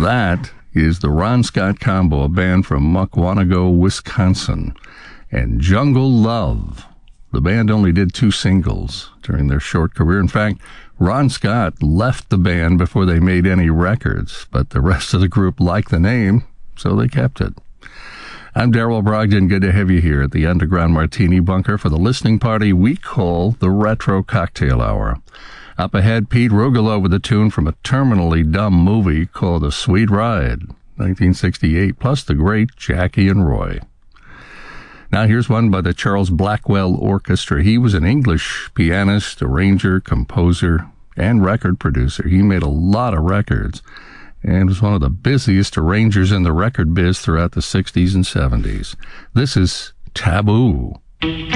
That is the Ron Scott Combo, a band from Mukwonago, Wisconsin. And Jungle Love. The band only did 2 singles during their short career. In fact, Ron Scott left the band before they made any records, but the rest of the group liked the name, so they kept it. I'm Darrell Brogdon. Good to have you here at the Underground Martini Bunker for the listening party we call the Retro Cocktail Hour. Up ahead, Pete Rugolo with a tune from a terminally dumb movie called A Sweet Ride, 1968, plus the great Jackie and Roy. Now here's one by the Charles Blackwell Orchestra. He was an English pianist, arranger, composer, and record producer. He made a lot of records and was one of the busiest arrangers in the record biz throughout the 60s and 70s. This is Taboo.